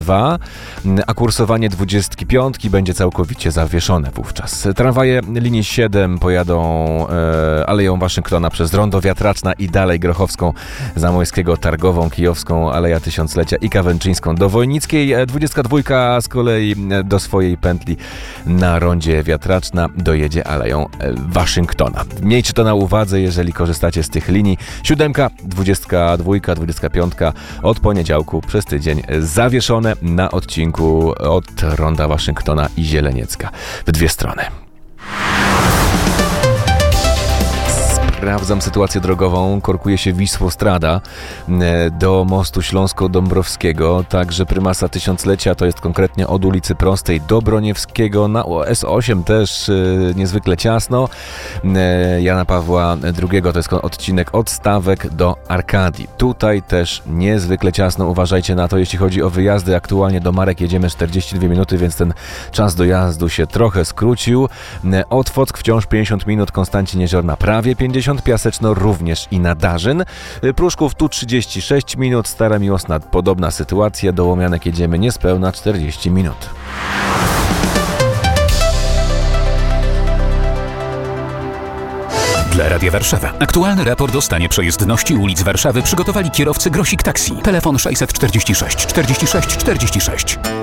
a kursowanie 25 będzie całkowicie zawieszone wówczas. Tramwaje linii 7 pojadą Aleją Waszyngtona przez Rondo Wiatraczna i dalej Grochowską, Zamojskiego, Targową, Kijowską, Aleja Tysiąclecia i Kawęczyńską do Wojnickiej. 22 z kolei do swojej pętli na Rondzie Wiatraczna dojedzie Aleją Waszyngtona. Miejcie to na uwadze, jeżeli korzystacie z tych linii. 7, 22, 25 od poniedziałku przez tydzień zawieszone na odcinku od Ronda Waszyngtona i Zieleniecka w dwie strony. Sprawdzam sytuację drogową. Korkuje się Wisłostrada do mostu Śląsko-Dąbrowskiego. Także prymasa Tysiąclecia to jest konkretnie od ulicy Prostej do Broniewskiego. Na S8 też niezwykle ciasno. Jana Pawła II to jest odcinek od Stawek do Arkadii. Tutaj też niezwykle ciasno. Uważajcie na to, jeśli chodzi o wyjazdy. Aktualnie do Marek jedziemy 42 minuty, więc ten czas dojazdu się trochę skrócił. Od Fock wciąż 50 minut, Konstancin Jeziorna prawie 50, Piaseczno również i Nadarzyn. Pruszków tu 36 minut, Stara Miłosna podobna sytuacja, do Łomianek jedziemy niespełna 40 minut. Dla Radia Warszawa aktualny raport o stanie przejezdności ulic Warszawy przygotowali kierowcy Grosik Taxi. Telefon 646 46 46.